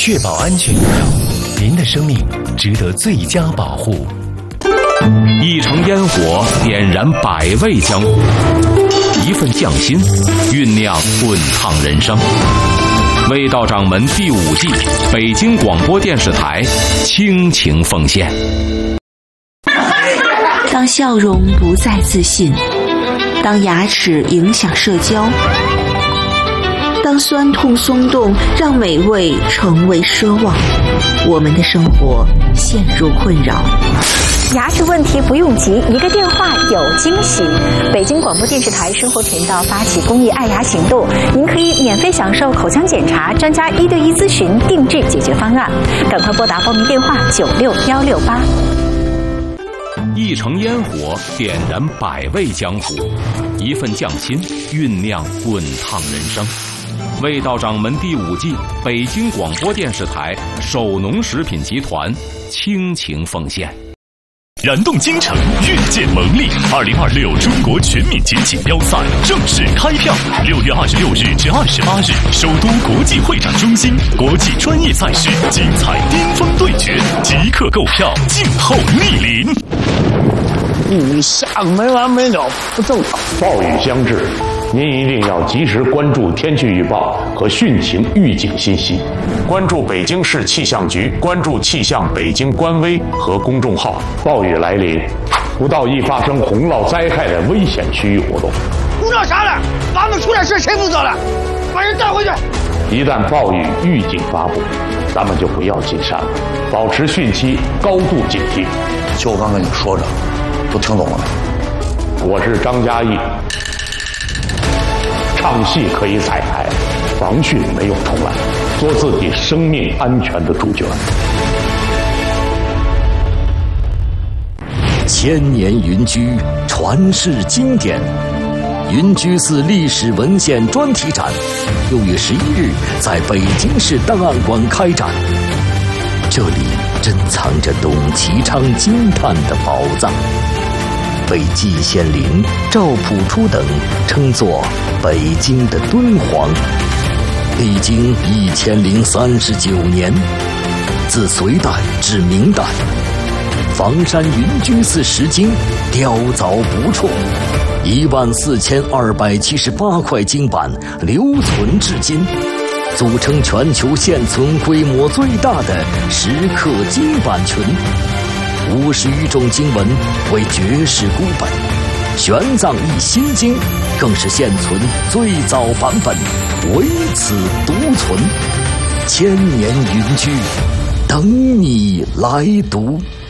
确保安全有效，您的生命值得最佳保护。 一城烟火点燃百味江湖，一份匠心酝酿滚烫人生。味道掌门第5季，北京广播电视台倾情奉献。 当笑容不再自信，当牙齿影响社交，当酸痛松动让美味成为奢望，我们的生活陷入困扰。 牙齿问题不用急，一个电话有惊喜。北京广播电视台生活频道发起公益爱牙行动，您可以免费享受口腔检查、专家1对1咨询、定制解决方案。赶快拨打报名电话96168。 一城烟火点燃百味江湖，一份匠心酝酿滚烫人生。味道掌门第5季，北京广播电视台首农食品集团倾情奉献。 燃动京城，越见蒙力！2026中国全民节锦标赛正式开票，6月26日至28日，首都国际会展中心国际专业赛事精彩巅峰对决，即刻购票，静候莅临。 下个没完没了，不正常。 暴雨将至，您一定要及时关注天气预报和汛情预警信息，关注北京市气象局，关注气象北京官微和公众号。暴雨来临，不到易发生洪涝灾害的危险区域活动。 胡闹啥了？咱们出点事谁负责了？把人带回去。 一旦暴雨预警发布，咱们就不要进山了，保持汛期高度警惕。 就我刚跟你说着，都听懂了没？ 我是张嘉译。唱戏可以彩排，防汛没有重来，做自己生命安全的主角。 千年云居，传世经典。云居寺历史文献专题展6月11日在北京市档案馆开展，这里珍藏着董其昌惊叹的宝藏，被季羡林、赵朴初等称作北京的敦煌。历经1039年，自隋代至明代，房山云居寺石经雕凿不辍，14278块经版留存至今，组成全球现存规模最大的石刻经版群。50余种经文为绝世孤本，玄奘译心经更是现存最早版本，唯此独存。千年云居，等你来读。